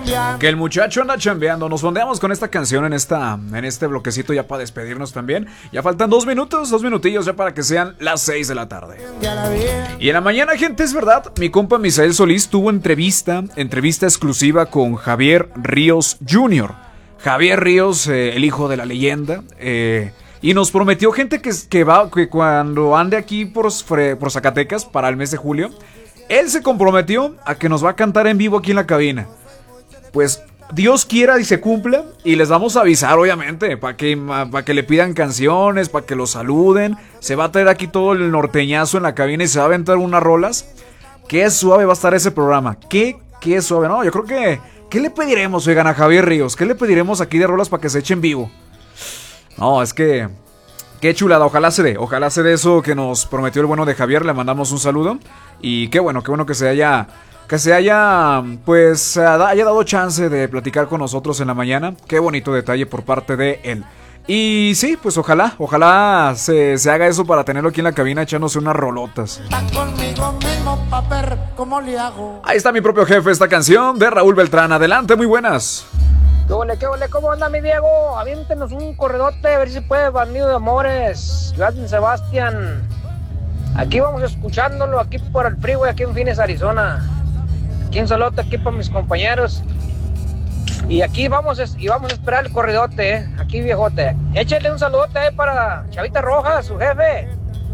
Que el muchacho anda chambeando. Nos fondeamos con esta canción en este bloquecito ya para despedirnos también. Ya faltan 2 minutillos ya para que sean las 6 de la tarde. Y en la mañana, gente, es verdad, mi compa Misael Solís tuvo entrevista exclusiva con Javier Ríos Jr. Javier Ríos, el hijo de la leyenda. Y nos prometió, gente, que cuando ande aquí por Zacatecas para el mes de julio, él se comprometió a que nos va a cantar en vivo aquí en la cabina. Pues Dios quiera y se cumpla. Y les vamos a avisar, obviamente, para que le pidan canciones, para que lo saluden. Se va a traer aquí todo el norteñazo en la cabina y se va a aventar unas rolas. Qué suave va a estar ese programa. Qué suave. No, yo creo que... ¿Qué le pediremos, oigan, a Javier Ríos? ¿Qué le pediremos aquí de rolas para que se eche en vivo? No, es que... Qué chulada, ojalá se dé eso que nos prometió el bueno de Javier. Le mandamos un saludo. Y qué bueno que se haya dado chance de platicar con nosotros en la mañana. Qué bonito detalle por parte de él. Y sí, pues ojalá se haga eso para tenerlo aquí en la cabina echándose unas rolotas. Ahí está mi propio jefe, esta canción de Raúl Beltrán. Adelante, muy buenas. ¿Qué ole? ¿Cómo anda mi Diego? Aviéntenos un corredote, a ver si puede, Bandido de Amores, Joan Sebastián. Aquí vamos escuchándolo, aquí por el freeway, aquí en Phoenix, Arizona. Aquí en Solota, aquí para mis compañeros. Y aquí vamos a esperar el corridote, aquí viejote. Échale un saludote para Chavita Rojas, su jefe.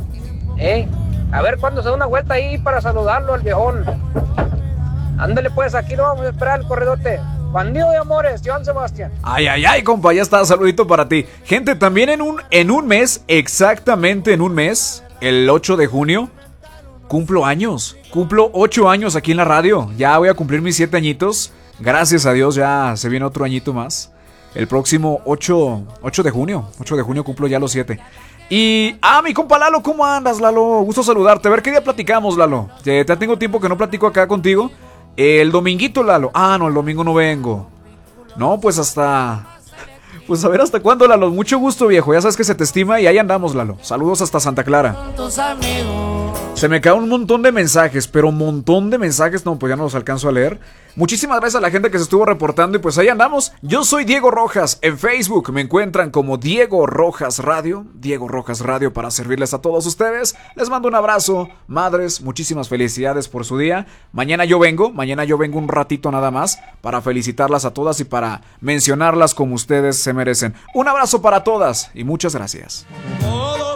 A ver cuándo se da una vuelta ahí para saludarlo al viejón. Ándale pues, aquí lo vamos a esperar el corridote. Bandido de Amores, Joan Sebastián. Ay, compa, ya está, saludito para ti. Gente, también en un mes, exactamente en un mes, el 8 de junio, cumplo 8 años aquí en la radio. Ya voy a cumplir mis 7 añitos. Gracias a Dios, ya se viene otro añito más. El próximo 8 de junio cumplo ya los 7. Y, mi compa Lalo, ¿cómo andas, Lalo? Gusto saludarte. A ver, ¿qué día platicamos, Lalo? Ya tengo tiempo que no platico acá contigo. El dominguito, Lalo. No, el domingo no vengo. No, pues pues a ver hasta cuándo, Lalo. Mucho gusto, viejo. Ya sabes que se te estima y ahí andamos, Lalo. Saludos hasta Santa Clara. Se me caen un montón de mensajes, pero un montón de mensajes, no, pues ya no los alcanzo a leer. Muchísimas gracias a la gente que se estuvo reportando y pues ahí andamos. Yo soy Diego Rojas, en Facebook me encuentran como Diego Rojas Radio para servirles a todos ustedes. Les mando un abrazo, madres, muchísimas felicidades por su día. Mañana yo vengo un ratito nada más para felicitarlas a todas y para mencionarlas como ustedes se merecen. Un abrazo para todas y muchas gracias.